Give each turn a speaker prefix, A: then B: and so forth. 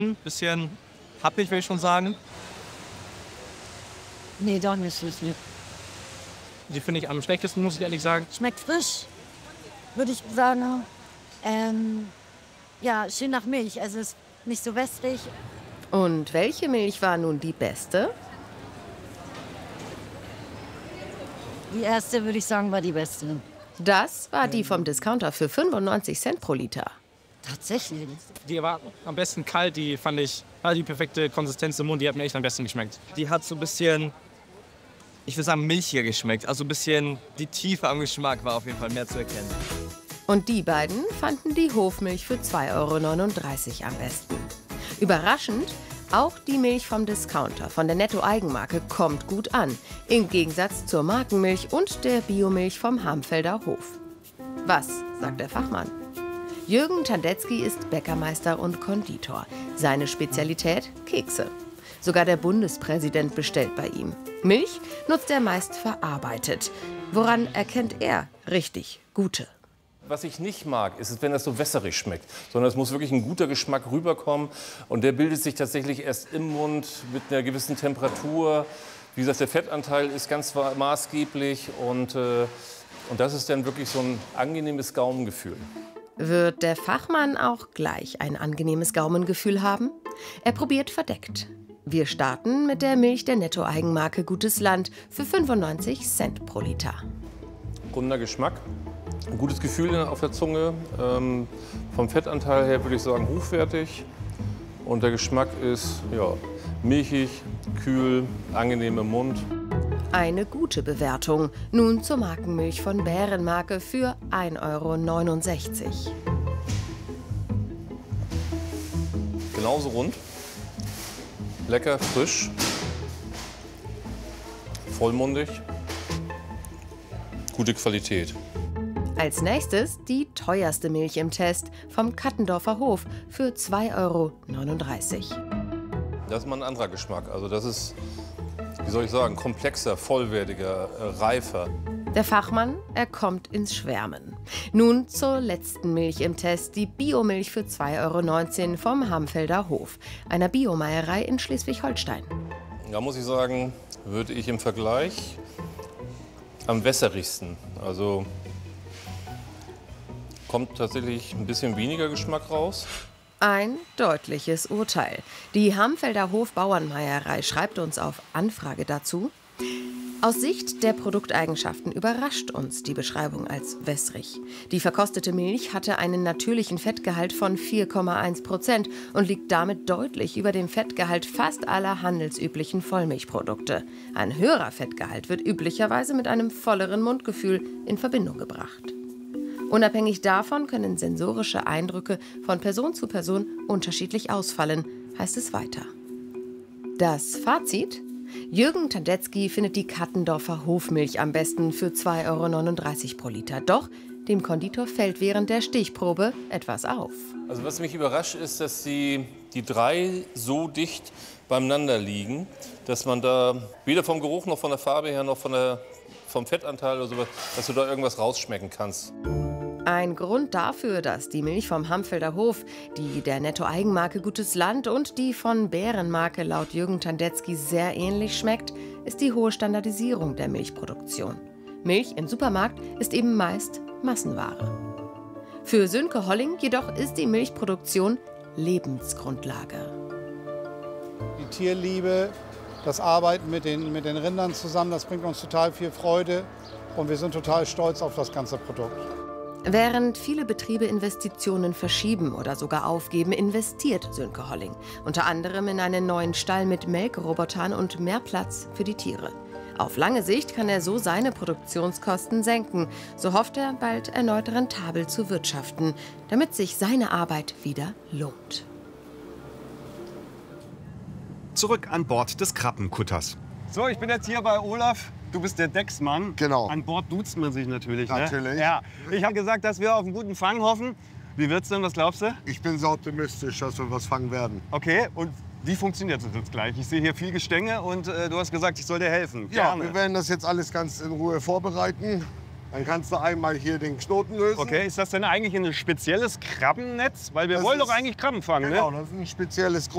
A: Ein bisschen happig, will ich schon sagen.
B: Nee, doch nicht. Nicht.
A: Die finde ich am schlechtesten, muss ich ehrlich sagen.
B: Schmeckt frisch, würde ich sagen. Ja, schön nach Milch. Also ist nicht so wässrig.
C: Und welche Milch war nun die beste?
B: Die erste, würde ich sagen, war die beste.
C: Das war die vom Discounter für 95 Cent pro Liter.
B: Tatsächlich.
A: Die war am besten kalt, die fand ich, hatte die perfekte Konsistenz im Mund, die hat mir echt am besten geschmeckt. Die hat so ein bisschen, ich würde sagen, milchiger geschmeckt. Also ein bisschen, die Tiefe am Geschmack war auf jeden Fall mehr zu erkennen.
C: Und die beiden fanden die Hofmilch für 2,39 € am besten. Überraschend, auch die Milch vom Discounter, von der Netto-Eigenmarke, kommt gut an. Im Gegensatz zur Markenmilch und der Biomilch vom Hamfelder Hof. Was sagt der Fachmann? Jürgen Tandetsky ist Bäckermeister und Konditor. Seine Spezialität: Kekse. Sogar der Bundespräsident bestellt bei ihm. Milch nutzt er meist verarbeitet. Woran erkennt er richtig gute?
D: Was ich nicht mag, ist es, wenn das so wässerig schmeckt. Sondern es muss wirklich ein guter Geschmack rüberkommen. Und der bildet sich tatsächlich erst im Mund mit einer gewissen Temperatur. Wie gesagt, der Fettanteil ist ganz maßgeblich. Und das ist dann wirklich so ein angenehmes Gaumengefühl.
C: Wird der Fachmann auch gleich ein angenehmes Gaumengefühl haben? Er probiert verdeckt. Wir starten mit der Milch der Netto-Eigenmarke Gutes Land für 95 Cent pro Liter.
D: Runder Geschmack, ein gutes Gefühl auf der Zunge. Vom Fettanteil her würde ich sagen hochwertig. Und der Geschmack ist ja, milchig, kühl, angenehm im Mund.
C: Eine gute Bewertung. Nun zur Markenmilch von Bärenmarke für 1,69 €.
D: Genauso rund, lecker, frisch, vollmundig, gute Qualität.
C: Als nächstes die teuerste Milch im Test vom Kattendorfer Hof für 2,39 €.
D: Das ist mal ein anderer Geschmack. Also das ist, wie soll ich sagen, komplexer, vollwertiger, reifer.
C: Der Fachmann, er kommt ins Schwärmen. Nun zur letzten Milch im Test, die Biomilch für 2,19 € vom Hamfelder Hof, einer Biomeierei in Schleswig-Holstein.
D: Da muss ich sagen, würde ich im Vergleich am wässerigsten. Also kommt tatsächlich ein bisschen weniger Geschmack raus.
C: Ein deutliches Urteil. Die Hamfelder Hof-Bauernmeierei schreibt uns auf Anfrage dazu: Aus Sicht der Produkteigenschaften überrascht uns die Beschreibung als wässrig. Die verkostete Milch hatte einen natürlichen Fettgehalt von 4,1% und liegt damit deutlich über dem Fettgehalt fast aller handelsüblichen Vollmilchprodukte. Ein höherer Fettgehalt wird üblicherweise mit einem volleren Mundgefühl in Verbindung gebracht. Unabhängig davon können sensorische Eindrücke von Person zu Person unterschiedlich ausfallen, heißt es weiter. Das Fazit? Jürgen Tandetsky findet die Kattendorfer Hofmilch am besten für 2,39 € pro Liter. Doch dem Konditor fällt während der Stichprobe etwas auf.
D: Also was mich überrascht ist, dass die drei so dicht beieinander liegen, dass man da weder vom Geruch noch von der Farbe her noch vom Fettanteil oder sowas, dass du da irgendwas rausschmecken kannst.
C: Ein Grund dafür, dass die Milch vom Hamfelder Hof, die der Netto-Eigenmarke Gutes Land und die von Bärenmarke laut Jürgen Tandetsky sehr ähnlich schmeckt, ist die hohe Standardisierung der Milchproduktion. Milch im Supermarkt ist eben meist Massenware. Für Sönke Holling jedoch ist die Milchproduktion Lebensgrundlage.
E: Die Tierliebe, das Arbeiten mit den Rindern zusammen, das bringt uns total viel Freude und wir sind total stolz auf das ganze Produkt.
C: Während viele Betriebe Investitionen verschieben oder sogar aufgeben, investiert Sönke Holling. Unter anderem in einen neuen Stall mit Melkrobotern und mehr Platz für die Tiere. Auf lange Sicht kann er so seine Produktionskosten senken. So hofft er, bald erneut rentabel zu wirtschaften, damit sich seine Arbeit wieder lohnt.
F: Zurück an Bord des Krabbenkutters.
G: So, ich bin jetzt hier bei Olaf. Du bist der Decksmann.
F: Genau.
G: An Bord duzt man sich natürlich.
F: Natürlich.
G: Ne? Ja. Ich habe gesagt, dass wir auf einen guten Fang hoffen. Wie wird's denn? Was glaubst du?
F: Ich bin sehr optimistisch, dass wir was fangen werden.
G: Okay. Und wie funktioniert das jetzt gleich? Ich sehe hier viel Gestänge und du hast gesagt, ich soll dir helfen.
F: Ja,
G: Gerne.
F: wir werden das jetzt alles ganz in Ruhe vorbereiten. Dann kannst du einmal hier den Knoten lösen.
G: Okay, ist das denn eigentlich ein spezielles Krabbennetz? Weil wir wollen doch eigentlich Krabben fangen,
F: genau,
G: ne?
F: Das ist ein spezielles